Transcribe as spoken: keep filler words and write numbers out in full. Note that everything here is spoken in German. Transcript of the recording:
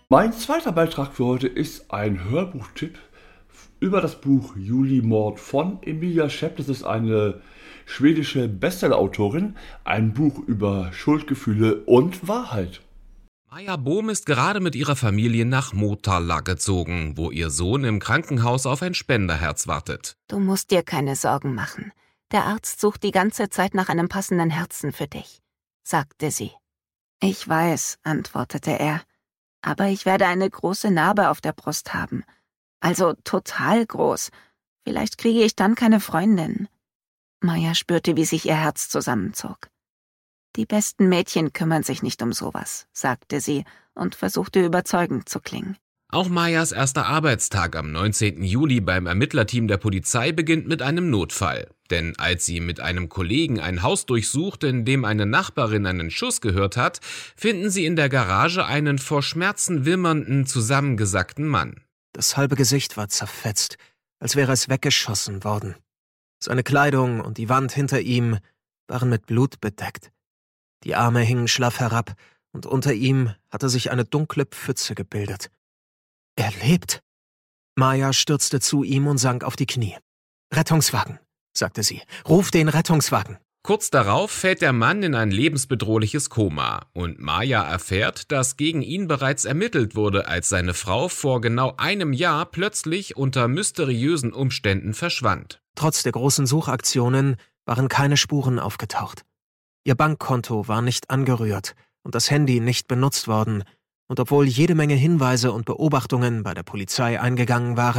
Mein zweiter Beitrag für heute ist ein Hörbuchtipp über das Buch Julimord von Emilia Schepp. Das ist eine schwedische Bestsellerautorin. Ein Buch über Schuldgefühle und Wahrheit. Maja Bohm ist gerade mit ihrer Familie nach Motala gezogen, wo ihr Sohn im Krankenhaus auf ein Spenderherz wartet. Du musst dir keine Sorgen machen. Der Arzt sucht die ganze Zeit nach einem passenden Herzen für dich, sagte sie. Ich weiß, antwortete er. Aber ich werde eine große Narbe auf der Brust haben. Also total groß. Vielleicht kriege ich dann keine Freundin. Maja spürte, wie sich ihr Herz zusammenzog. Die besten Mädchen kümmern sich nicht um sowas, sagte sie und versuchte überzeugend zu klingen. Auch Majas erster Arbeitstag am neunzehnten Juli beim Ermittlerteam der Polizei beginnt mit einem Notfall. Denn als sie mit einem Kollegen ein Haus durchsucht, in dem eine Nachbarin einen Schuss gehört hat, finden sie in der Garage einen vor Schmerzen wimmernden, zusammengesackten Mann. Das halbe Gesicht war zerfetzt, als wäre es weggeschossen worden. Seine Kleidung und die Wand hinter ihm waren mit Blut bedeckt. Die Arme hingen schlaff herab und unter ihm hatte sich eine dunkle Pfütze gebildet. Er lebt. Maja stürzte zu ihm und sank auf die Knie. »Rettungswagen«, sagte sie. »Ruf den Rettungswagen!« Kurz darauf fällt der Mann in ein lebensbedrohliches Koma und Maja erfährt, dass gegen ihn bereits ermittelt wurde, als seine Frau vor genau einem Jahr plötzlich unter mysteriösen Umständen verschwand. Trotz der großen Suchaktionen waren keine Spuren aufgetaucht. Ihr Bankkonto war nicht angerührt und das Handy nicht benutzt worden. Und obwohl jede Menge Hinweise und Beobachtungen bei der Polizei eingegangen waren,